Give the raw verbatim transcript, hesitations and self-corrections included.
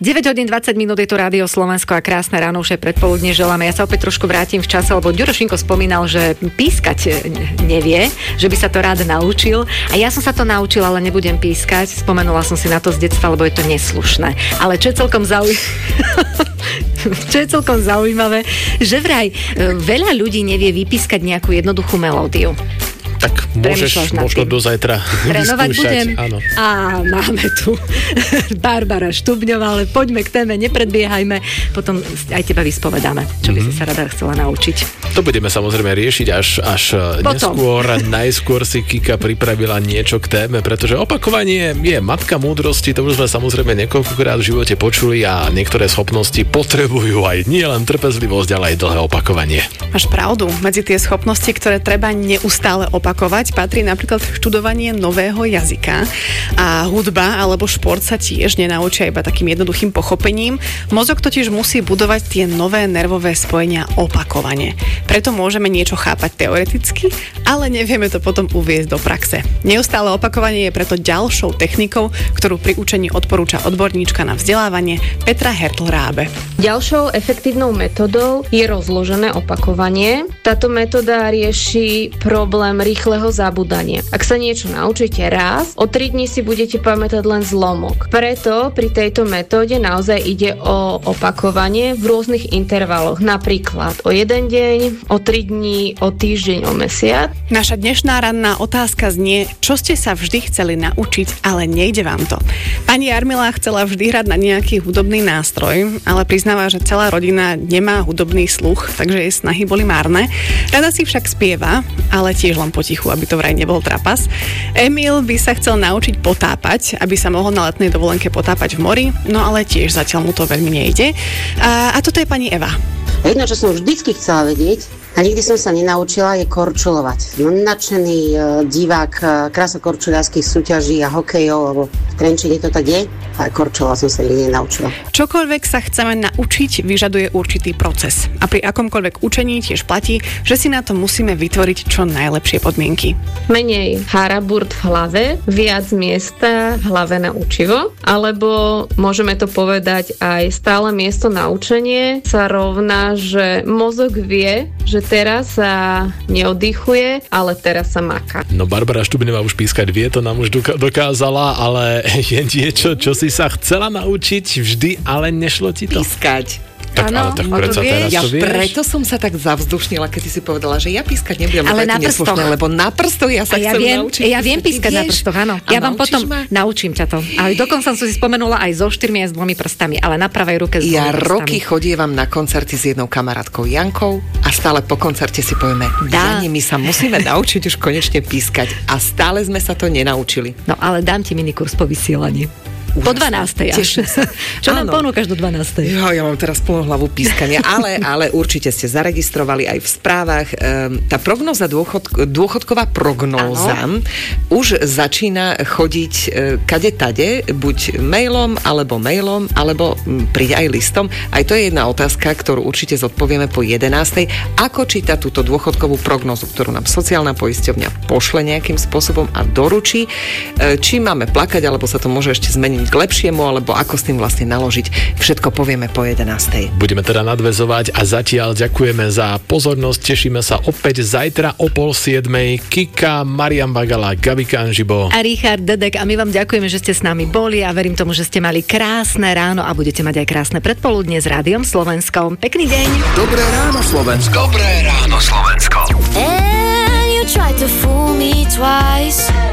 deväť hodín dvadsať minút je tu Rádio Slovensko a krásne ráno, už aj predpoludne želáme. Ja sa opäť trošku vrátim v čase, lebo Ďurošinko spomínal, že pískať nevie, že by sa to rád naučil. A ja som sa to naučila, ale nebudem pískať. Spomenula som si na to z detstva, lebo je to neslušné. Ale čo je celkom zaujímavé, čo je celkom zaujímavé, že vraj veľa ľudí nevie vypískať nejakú jednoduchú melódiu. Tak môžeš možno do zajtra trénovať budem. Áno. A máme tu Barbara Štubňová, ale poďme k téme, nepredbiehajme, potom aj teba vyspovedáme, čo by mm-hmm. si sa rada chcela naučiť. To budeme samozrejme riešiť až, až neskôr. Najskôr si Kika pripravila niečo k téme, pretože opakovanie je matka múdrosti, to už sme samozrejme niekoľkokrát v živote počuli a niektoré schopnosti potrebujú aj nie len trpezlivosť, ale aj dlhé opakovanie. Máš pravdu, medzi tie schopnosti, ktoré treba neustále opakovať, patrí napríklad študovanie nového jazyka a hudba alebo šport sa tiež nenaučia iba takým jednoduchým pochopením. Mozog totiž musí budovať tie nové nervové spojenia opakovane. Preto môžeme niečo chápať teoreticky, ale nevieme to potom uviesť do praxe. Neustále opakovanie je preto ďalšou technikou, ktorú pri učení odporúča odborníčka na vzdelávanie Petra Hertl-Rábe. Ďalšou efektívnou metodou je rozložené opakovanie. Táto metóda rieši problém rýchleho zabudania. Ak sa niečo naučíte raz, o tri dni si budete pamätať len zlomok. Preto pri tejto metóde naozaj ide o opakovanie v rôznych intervaloch. Napríklad o jeden deň, o tri dní, o týždeň, o mesiac. Naša dnešná ranná otázka znie, čo ste sa vždy chceli naučiť, ale nejde vám to. Pani Jarmila chcela vždy hrať na nejaký hudobný nástroj, ale priznáva, že celá rodina nemá hudobný sluch, takže jej snahy boli márne. Rada si však spieva, ale tiež len potichu, aby to vraj nebol trapas. Emil by sa chcel naučiť potápať, aby sa mohol na letnej dovolenke potápať v mori, no ale tiež zatiaľ mu to veľmi nejde. A, a toto je pani Eva. Jedno, čo som vždycky chcela vedieť, a nikdy som sa nenaučila, je korčulovať. No, nadšený e, divák e, krásokorčuliarských súťaží a hokejov, lebo v Trenčine to tak je, ale korčulovať som sa nikdy nenaučila. Čokoľvek sa chceme naučiť, vyžaduje určitý proces. A pri akomkoľvek učení tiež platí, že si na to musíme vytvoriť čo najlepšie podmienky. Menej haraburt v hlave, viac miesta v hlave na učivo, alebo môžeme to povedať aj stále miesto na učenie sa rovná, že mozog vie, že teraz sa neoddychuje, ale teraz sa maká. No Barbara Štubňová už pískať vie, to nám už dokázala, ale je niečo, čo si sa chcela naučiť vždy, ale nešlo ti to? Pískať. Tak, ano, ale tak predsa teraz ja to vieš. Preto som sa tak zavzdušnila, keď si povedala, že ja pískať nebudem, ale lebo na je to neslušné, lebo na prstoch ja sa ja chcem viem, naučiť. Ja viem pískať na prstoch, áno. Ja vám potom ma? naučím ťa to. A dokonca som si spomenula aj so štyrmi aj s dvomi prstami, ale na pravej ruke s dvomi Ja prstami. roky chodievam na koncerty s jednou kamarátkou Jankou a stále po koncerte si povieme, Dá. Jani, my sa musíme naučiť už konečne pískať a stále sme sa to nenaučili. No ale dám ti minikurs po vysielaní. Po dvanástej. Teším sa. Čo nám Áno. ponúkaš do dvanástej? Jo, ja mám teraz plnú hlavu pískania, ale, ale určite ste zaregistrovali aj v správach. Um, tá prognóza, dôchod, dôchodková prognóza ano. už začína chodiť uh, kade tade, buď mailom, alebo mailom, alebo um, príde aj listom. Aj to je jedna otázka, ktorú určite zodpovieme po jedenástej. Ako čítať túto dôchodkovú prognózu, ktorú nám sociálna poisťovňa pošle nejakým spôsobom a doručí. Uh, či máme plakať, alebo sa to môže ešte zmeniť k lepšiemu, alebo ako s tým vlastne naložiť. Všetko povieme po jedenástej. Budeme teda nadväzovať a zatiaľ ďakujeme za pozornosť. Tešíme sa opäť zajtra o pol siedmej. Kika, Marian Bagala, Gabi Kanžibo a Richard Dedek. A my vám ďakujeme, že ste s nami boli a verím tomu, že ste mali krásne ráno a budete mať aj krásne predpoludne s Rádiom Slovensko. Pekný deň. Dobré ráno Slovensko. Dobré ráno Slovensko. And you tried to fool me twice.